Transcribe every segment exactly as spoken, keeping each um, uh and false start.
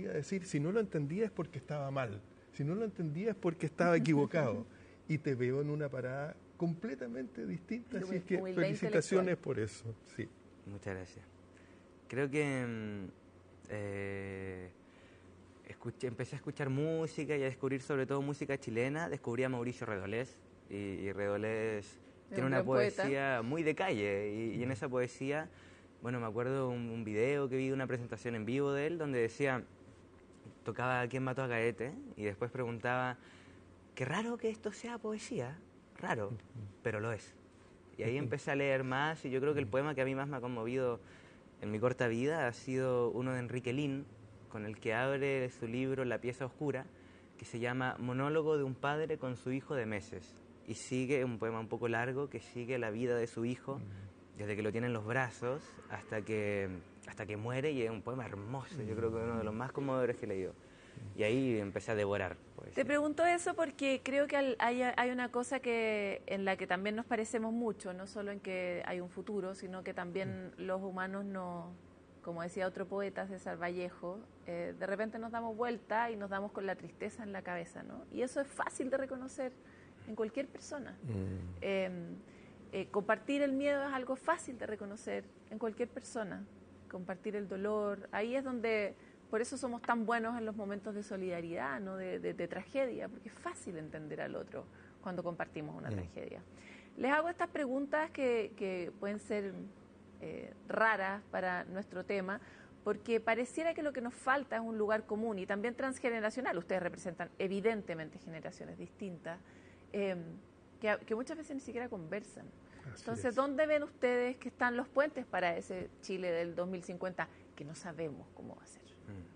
podía decir, si no lo entendía es porque estaba mal, si no lo entendía es porque estaba equivocado. Y te veo en una parada completamente distinta, así que felicitaciones por eso. Sí. Muchas gracias. Creo que eh, escuché, empecé a escuchar música y a descubrir sobre todo música chilena. Descubrí a Mauricio Redolés y, y Redolés tiene una poesía poeta. muy de calle y, y en esa poesía, bueno, me acuerdo un, un video que vi de una presentación en vivo de él donde decía, tocaba ¿Quién mató a Gaete? Y después preguntaba, qué raro que esto sea poesía, raro, pero lo es. Y ahí empecé a leer más y yo creo que el poema que a mí más me ha conmovido en mi corta vida ha sido uno de Enrique Lin, con el que abre su libro La pieza oscura, que se llama Monólogo de un padre con su hijo de meses. Y sigue, un poema un poco largo, que sigue la vida de su hijo, desde que lo tiene en los brazos hasta que, hasta que muere, y es un poema hermoso, yo creo que es uno de los más conmovedores que he leído. Y ahí empecé a devorar. Pues, Te pregunto eso porque creo que hay, hay una cosa que en la que también nos parecemos mucho, no solo en que hay un futuro, sino que también los humanos, no, como decía otro poeta, César Vallejo, eh, de repente nos damos vuelta y nos damos con la tristeza en la cabeza, ¿no? Y eso es fácil de reconocer en cualquier persona. Mm. Eh, eh, compartir el miedo es algo fácil de reconocer en cualquier persona. Compartir el dolor, ahí es donde... Por eso somos tan buenos en los momentos de solidaridad, ¿no? de, de, de tragedia, porque es fácil entender al otro cuando compartimos una mm. tragedia. Les hago estas preguntas que, que pueden ser eh, raras para nuestro tema, porque pareciera que lo que nos falta es un lugar común y también transgeneracional. Ustedes representan evidentemente generaciones distintas, eh, que, que muchas veces ni siquiera conversan. Así Entonces, es. ¿dónde ven ustedes que están los puentes para ese Chile del dos mil cincuenta que no sabemos cómo va a ser?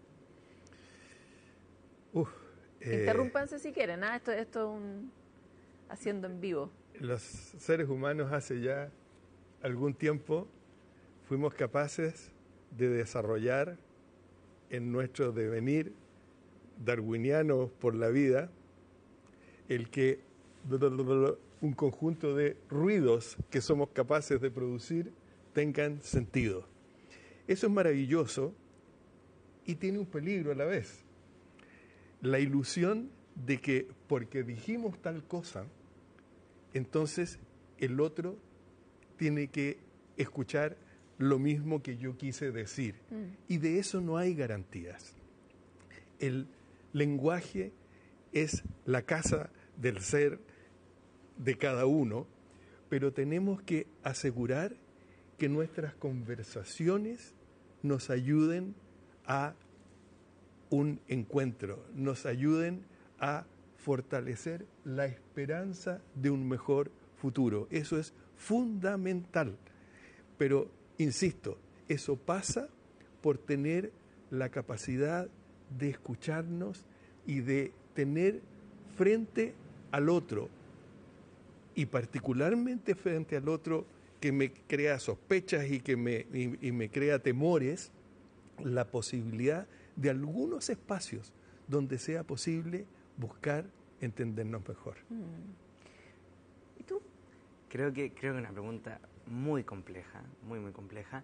Uf, eh, Interrúmpanse si quieren, ¿ah? Esto, esto es un haciendo en vivo. Los seres humanos hace ya algún tiempo fuimos capaces de desarrollar en nuestro devenir darwiniano por la vida el que un conjunto de ruidos que somos capaces de producir tengan sentido. Eso es maravilloso y tiene un peligro a la vez. La ilusión de que porque dijimos tal cosa, entonces el otro tiene que escuchar lo mismo que yo quise decir. Mm. Y de eso no hay garantías. El lenguaje es la casa del ser de cada uno, pero tenemos que asegurar que nuestras conversaciones nos ayuden a un encuentro, nos ayuden a fortalecer la esperanza de un mejor futuro. Eso es fundamental. Pero, insisto, eso pasa por tener la capacidad de escucharnos y de tener frente al otro, y particularmente frente al otro que me crea sospechas y que me, y, y me crea temores, la posibilidad de algunos espacios donde sea posible buscar entendernos mejor. ¿Y tú? Creo que creo que es una pregunta muy compleja, muy muy compleja.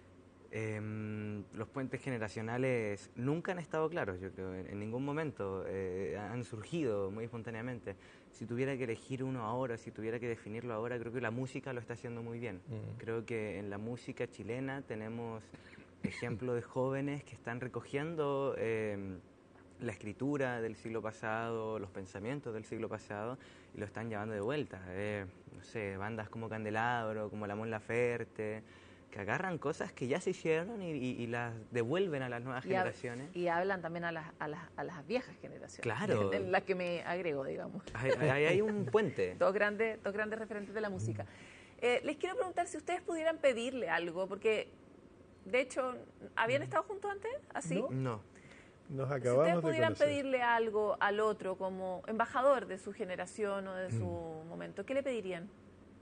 Eh, los puentes generacionales nunca han estado claros, yo creo, en, en ningún momento. Eh, han surgido muy espontáneamente. Si tuviera que elegir uno ahora, si tuviera que definirlo ahora, creo que la música lo está haciendo muy bien. Mm. Creo que en la música chilena tenemos ejemplos de jóvenes que están recogiendo eh, la escritura del siglo pasado, los pensamientos del siglo pasado, y lo están llevando de vuelta. Eh, no sé, bandas como Candelabro, como La Mon Laferte, que agarran cosas que ya se hicieron y, y, y las devuelven a las nuevas y generaciones. A, y hablan también a las, a, las, a las viejas generaciones. Claro. En las que me agrego, digamos. Ahí hay, hay un puente. dos, grandes, dos grandes referentes de la música. Eh, les quiero preguntar si ustedes pudieran pedirle algo, porque, de hecho, ¿habían estado juntos antes? ¿Así? No. no. Nos acabamos si ustedes pudieran de pedirle algo al otro como embajador de su generación o de su mm. momento, ¿qué le pedirían?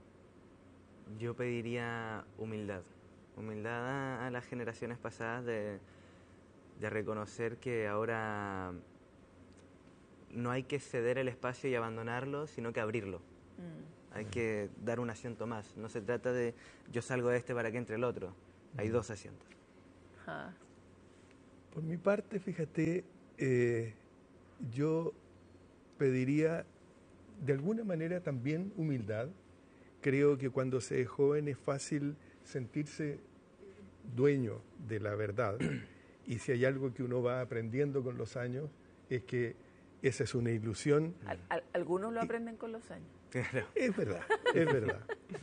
Yo pediría humildad. Humildad a, a las generaciones pasadas de, de reconocer que ahora no hay que ceder el espacio y abandonarlo, sino que abrirlo. Mm. Hay mm. que dar un asiento más. No se trata de yo salgo de este para que entre el otro. Hay mm. dos asientos. Ah. Por mi parte, fíjate, eh, yo pediría de alguna manera también humildad. Creo que cuando se es joven es fácil sentirse dueño de la verdad y si hay algo que uno va aprendiendo con los años es que esa es una ilusión. Al, al, algunos lo aprenden con los años. Claro. Es verdad, es verdad.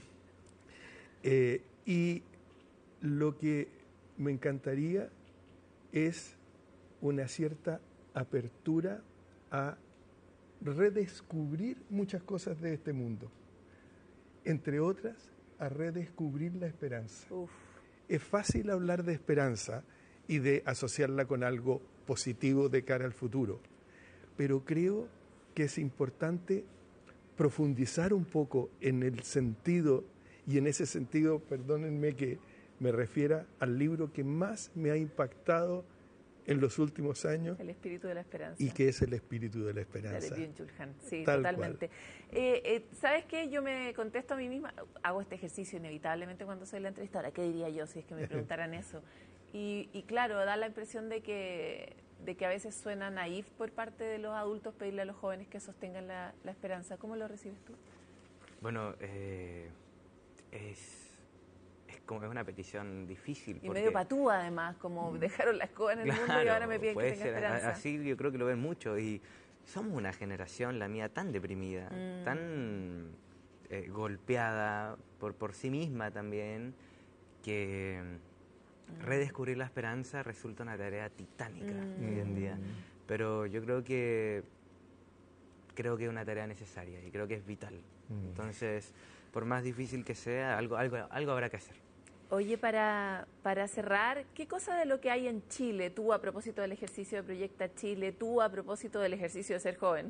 Eh, y lo que me encantaría es una cierta apertura a redescubrir muchas cosas de este mundo. Entre otras, a redescubrir la esperanza. Uf. Es fácil hablar de esperanza y de asociarla con algo positivo de cara al futuro, pero creo que es importante profundizar un poco en el sentido, y en ese sentido, perdónenme que me refiera al libro que más me ha impactado en los últimos años. El espíritu de la esperanza. Y que es el espíritu de la esperanza. De Byung-Chul Han. Sí, Tal totalmente. Eh, eh, ¿Sabes qué? Yo me contesto a mí misma, hago este ejercicio inevitablemente cuando soy la entrevistadora. ¿Qué diría yo si es que me preguntaran eso? Y, y claro, da la impresión de que, de que a veces suena naif por parte de los adultos pedirle a los jóvenes que sostengan la, la esperanza. ¿Cómo lo recibes tú? Bueno, eh, es... como es una petición difícil. Y porque... medio patúa, además, como dejaron la escoba en el claro, mundo y ahora me piden puede que tenga ser. esperanza. Así yo creo que lo ven mucho. Y somos una generación, la mía, tan deprimida, mm. tan eh, golpeada por, por sí misma también, que mm. redescubrir la esperanza resulta una tarea titánica mm. hoy en día. Pero yo creo que creo que es una tarea necesaria y creo que es vital. Mm. Entonces, por más difícil que sea, algo, algo, algo habrá que hacer. Oye, para, para cerrar, ¿qué cosa de lo que hay en Chile, tú a propósito del ejercicio de Proyecta Chile, tú a propósito del ejercicio de ser joven,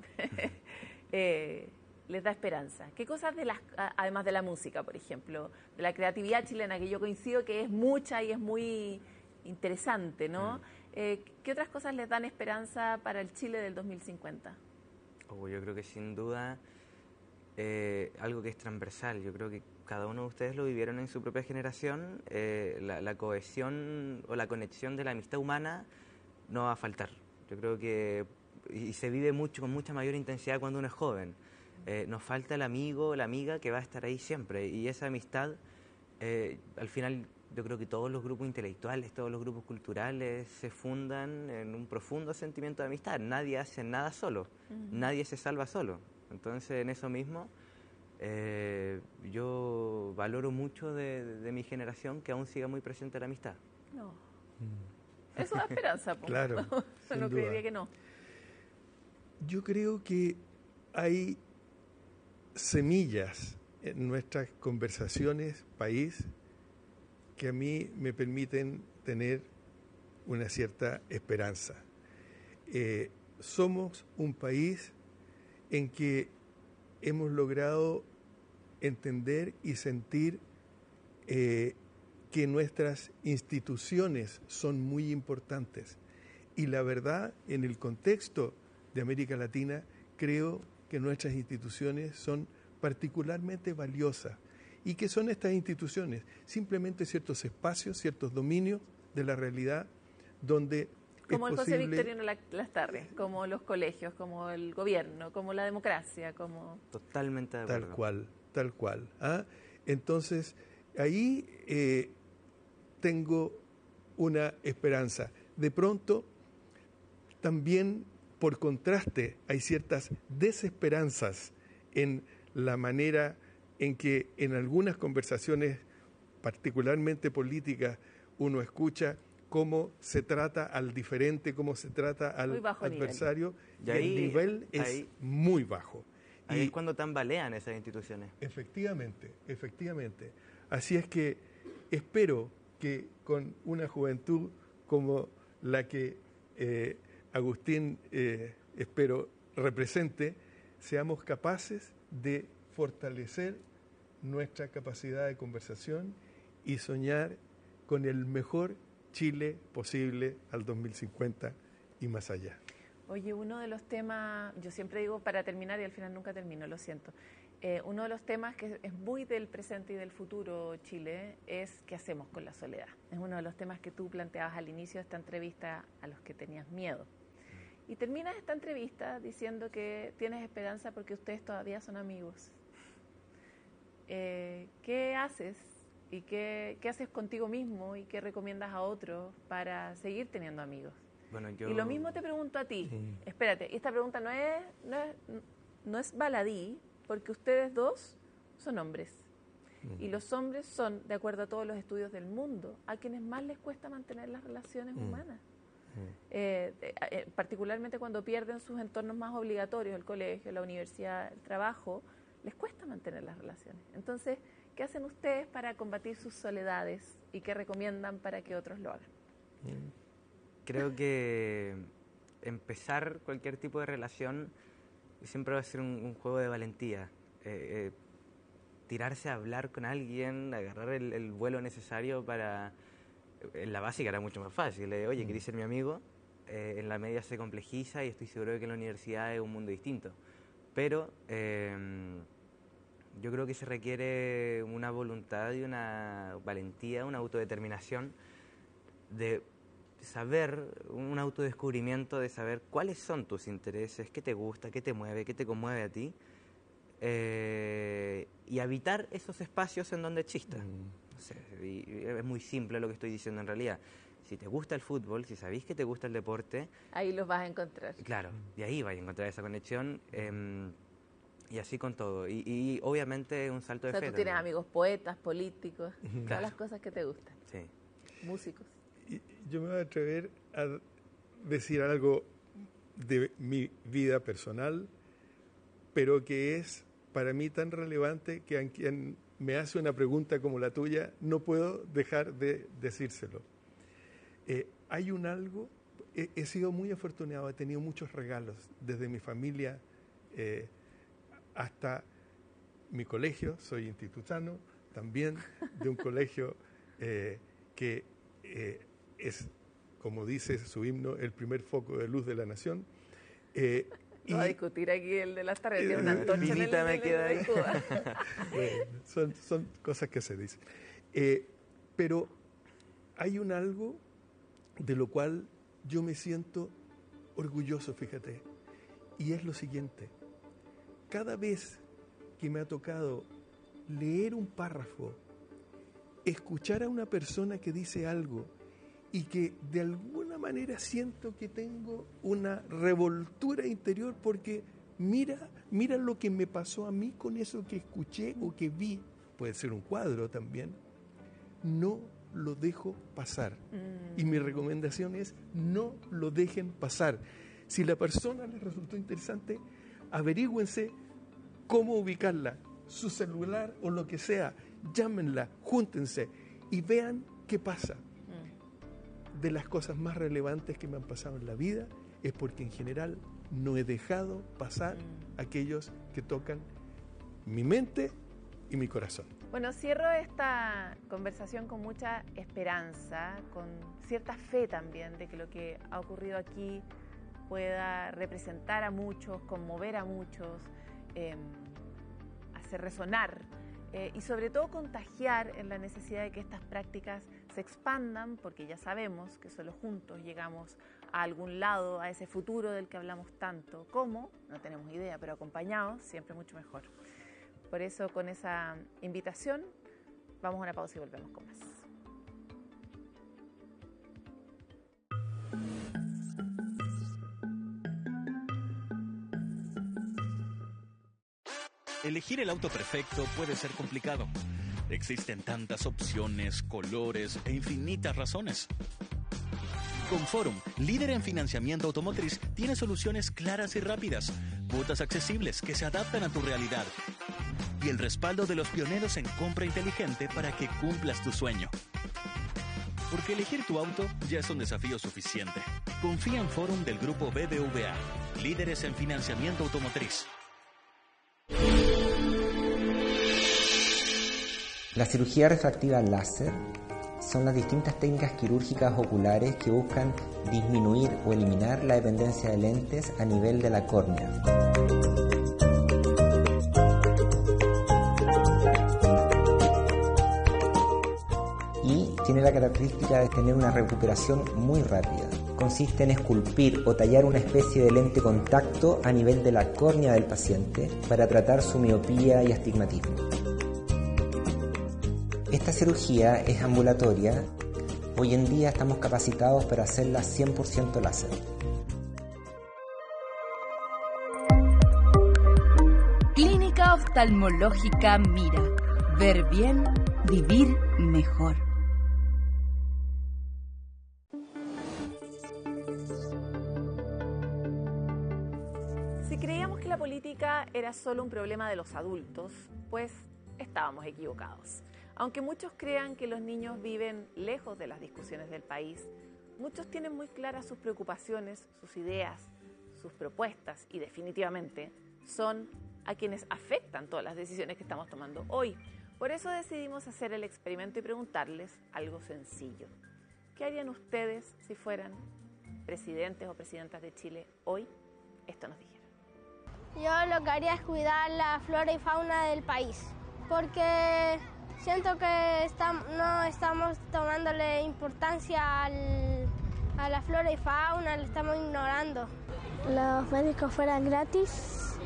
eh, les da esperanza? ¿Qué cosas, de las, además de la música, por ejemplo, de la creatividad chilena, que yo coincido que es mucha y es muy interesante, ¿no? Mm. Eh, ¿Qué otras cosas les dan esperanza para el Chile del dos mil cincuenta? Oh, yo creo que sin duda eh, algo que es transversal. Yo creo que cada uno de ustedes lo vivieron en su propia generación, eh, la, la cohesión o la conexión de la amistad humana no va a faltar. Yo creo que, y se vive mucho con mucha mayor intensidad cuando uno es joven. Eh, nos falta el amigo, la amiga que va a estar ahí siempre, y esa amistad, eh, al final yo creo que todos los grupos intelectuales, todos los grupos culturales se fundan en un profundo sentimiento de amistad. Nadie hace nada solo, uh-huh. Nadie se salva solo. Entonces, en eso mismo, Eh, yo valoro mucho de, de, de mi generación que aún siga muy presente la amistad. No. Mm. Eso da esperanza, po. Claro. No creería que no. Yo creo que hay semillas en nuestras conversaciones, país, que a mí me permiten tener una cierta esperanza. Eh, somos un país en que hemos logrado entender y sentir eh, que nuestras instituciones son muy importantes. Y la verdad, en el contexto de América Latina, creo que nuestras instituciones son particularmente valiosas. ¿Y qué son estas instituciones? Simplemente ciertos espacios, ciertos dominios de la realidad donde como el posible... José Victorino Lastarria, como los colegios, como el gobierno, como la democracia, como... Totalmente de acuerdo. Tal cual, tal cual. ¿Ah? Entonces, ahí eh, tengo una esperanza. De pronto, también, por contraste, hay ciertas desesperanzas en la manera en que en algunas conversaciones, particularmente políticas, uno escucha cómo se trata al diferente, cómo se trata al adversario, y, ahí, y el nivel es ahí, muy bajo. Ahí y es cuando tambalean esas instituciones. Efectivamente, efectivamente. Así es que espero que con una juventud como la que eh, Agustín, eh, espero, represente, seamos capaces de fortalecer nuestra capacidad de conversación y soñar con el mejor Chile posible al dos mil cincuenta y más allá. Oye, uno de los temas, yo siempre digo para terminar y al final nunca termino, lo siento. Eh, uno de los temas que es muy del presente y del futuro, Chile, es qué hacemos con la soledad. Es uno de los temas que tú planteabas al inicio de esta entrevista a los que tenías miedo. Y terminas esta entrevista diciendo que tienes esperanza porque ustedes todavía son amigos. Eh, ¿Qué haces y qué, qué haces contigo mismo y qué recomiendas a otros para seguir teniendo amigos? Bueno, yo... Y lo mismo te pregunto a ti. Sí. Espérate, y esta pregunta no es, no es, no es baladí, porque ustedes dos son hombres. Mm. Y los hombres son, de acuerdo a todos los estudios del mundo, a quienes más les cuesta mantener las relaciones mm. humanas. Mm. Eh, eh, particularmente cuando pierden sus entornos más obligatorios, el colegio, la universidad, el trabajo, les cuesta mantener las relaciones. Entonces, ¿qué hacen ustedes para combatir sus soledades y qué recomiendan para que otros lo hagan? Mm. Creo que empezar cualquier tipo de relación siempre va a ser un, un juego de valentía. Eh, eh, tirarse a hablar con alguien, agarrar el, el vuelo necesario para... En la básica era mucho más fácil. Eh, Oye, ¿querés ser mi amigo? Eh, en la media se complejiza y estoy seguro de que en la universidad es un mundo distinto. Pero eh, yo creo que se requiere una voluntad y una valentía, una autodeterminación de saber, un autodescubrimiento de saber cuáles son tus intereses, qué te gusta, qué te mueve, qué te conmueve a ti, eh, y habitar esos espacios en donde exista. Mm. No sé, y, y es muy simple lo que estoy diciendo en realidad. Si te gusta el fútbol, si sabéis que te gusta el deporte... Ahí los vas a encontrar. Claro, y ahí vas a encontrar esa conexión, eh, y así con todo. Y, y obviamente un salto de fe. O sea, tú tienes amigos poetas, políticos, claro. Todas las cosas que te gustan. Sí. Músicos. Y yo me voy a atrever a decir algo de mi vida personal, pero que es para mí tan relevante que a quien me hace una pregunta como la tuya, no puedo dejar de decírselo. Eh, hay un algo, he, he sido muy afortunado, he tenido muchos regalos, desde mi familia eh, hasta mi colegio, soy institutano, también de un colegio eh, que eh, es, como dice su himno, el primer foco de luz de la nación. Eh, No va a discutir aquí el de las tardes, tiene eh, una antorcha en el, me queda ahí. Bueno, son, son cosas que se dicen. Eh, pero hay un algo de lo cual yo me siento orgulloso, fíjate, y es lo siguiente. Cada vez que me ha tocado leer un párrafo, escuchar a una persona que dice algo y que de alguna manera siento que tengo una revoltura interior porque mira, mira lo que me pasó a mí con eso que escuché o que vi, puede ser un cuadro también, no lo dejo pasar. Mm. Y mi recomendación es no lo dejen pasar. Si la persona les resultó interesante, averígüense cómo ubicarla, su celular o lo que sea, llámenla, júntense y vean qué pasa. Mm. De las cosas más relevantes que me han pasado en la vida es porque en general no he dejado pasar mm. aquellos que tocan mi mente y mi corazón. Bueno, cierro esta conversación con mucha esperanza, con cierta fe también de que lo que ha ocurrido aquí pueda representar a muchos, conmover a muchos, eh, hacer resonar eh, y sobre todo contagiar en la necesidad de que estas prácticas se expandan, porque ya sabemos que solo juntos llegamos a algún lado, a ese futuro del que hablamos tanto. ¿Cómo? No tenemos idea, pero acompañados siempre mucho mejor. Por eso, con esa invitación, vamos a una pausa y volvemos con más. Elegir el auto perfecto puede ser complicado. Existen tantas opciones, colores e infinitas razones. Con Forum, líder en financiamiento automotriz, tiene soluciones claras y rápidas, cuotas accesibles que se adaptan a tu realidad y el respaldo de los pioneros en compra inteligente para que cumplas tu sueño. Porque elegir tu auto ya es un desafío suficiente. Confía en Forum del grupo B B V A, líderes en financiamiento automotriz. La cirugía refractiva láser son las distintas técnicas quirúrgicas oculares que buscan disminuir o eliminar la dependencia de lentes a nivel de la córnea. tiene la característica de tener una recuperación muy rápida. Consiste en esculpir o tallar una especie de lente contacto a nivel de la córnea del paciente para tratar su miopía y astigmatismo. Esta cirugía es ambulatoria. Hoy en día estamos capacitados para hacerla cien por ciento láser. Clínica Oftalmológica Mira. Ver bien, vivir mejor. Si creíamos que la política era solo un problema de los adultos, pues estábamos equivocados. Aunque muchos crean que los niños viven lejos de las discusiones del país, muchos tienen muy claras sus preocupaciones, sus ideas, sus propuestas y definitivamente son a quienes afectan todas las decisiones que estamos tomando hoy. Por eso decidimos hacer el experimento y preguntarles algo sencillo. ¿Qué harían ustedes si fueran presidentes o presidentas de Chile hoy? Esto nos dijeron. Yo lo que haría es cuidar la flora y fauna del país, porque siento que estamos, no estamos tomándole importancia al, a la flora y fauna, lo estamos ignorando. Los médicos fueran gratis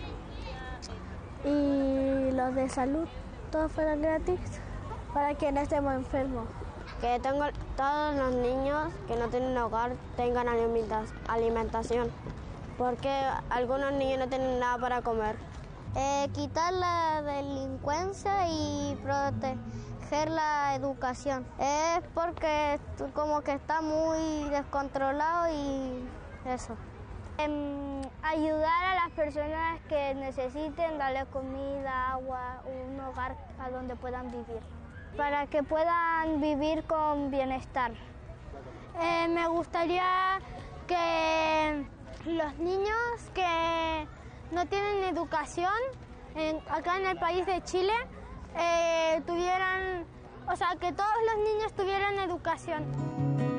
y los de salud todos fueran gratis para que no estemos enfermos. Que tengo, todos los niños que no tienen hogar tengan alimentación, porque algunos niños no tienen nada para comer. Eh, quitar la delincuencia y proteger la educación. Es porque como que está muy descontrolado y eso. Eh, ayudar a las personas que necesiten, darle comida, agua, un hogar a donde puedan vivir, para que puedan vivir con bienestar. Eh, me gustaría que los niños que no tienen educación en, acá en el país de Chile eh, tuvieran, o sea, que todos los niños tuvieran educación.